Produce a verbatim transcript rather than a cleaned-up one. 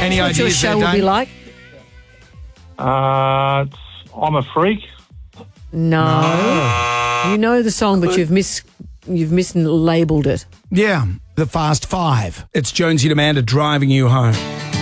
Any What your ideas show there, will be Dane? like? Uh, it's, I'm a freak. No. You know the song, but you've mis you've mislabeled it. Yeah, the Fast Five. It's Jonesy and Amanda driving you home.